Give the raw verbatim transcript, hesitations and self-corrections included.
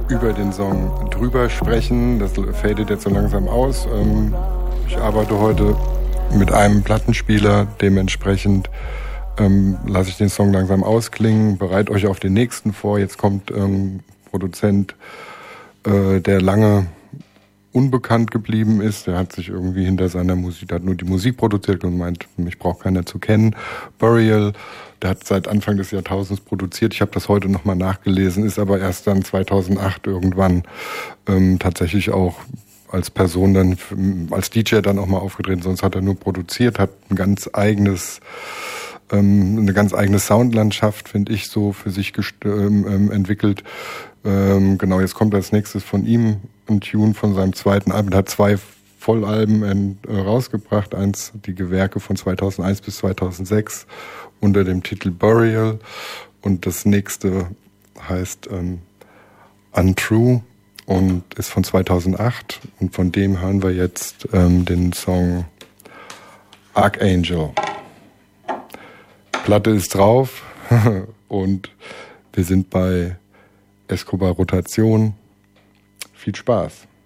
über den Song drüber sprechen. Das fadet jetzt so langsam aus. Ähm, ich arbeite heute mit einem Plattenspieler, dementsprechend ähm, lasse ich den Song langsam ausklingen, bereite euch auf den nächsten vor. Jetzt kommt ein ähm, Produzent, äh, der lange unbekannt geblieben ist. Der hat sich irgendwie hinter seiner Musik, der hat nur die Musik produziert und meint, mich braucht keiner zu kennen. Burial, der hat seit Anfang des Jahrtausends produziert. Ich habe das heute nochmal nachgelesen, ist aber erst dann zweitausendacht irgendwann ähm, tatsächlich auch als Person dann, als D J dann auch mal aufgetreten. Sonst hat er nur produziert, hat ein ganz eigenes, ähm, eine ganz eigene Soundlandschaft, finde ich, so für sich gest- ähm, entwickelt. Ähm, genau, jetzt kommt als nächstes von ihm ein Tune von seinem zweiten Album. Er hat zwei Vollalben äh, rausgebracht. Eins, die Gewerke von zweitausendeins bis zweitausendsechs unter dem Titel Burial. Und das nächste heißt ähm, Untrue und ist von zweitausendacht. Und von dem hören wir jetzt ähm, den Song Archangel. Platte ist drauf und wir sind bei Escobar Rotation. Viel Spaß.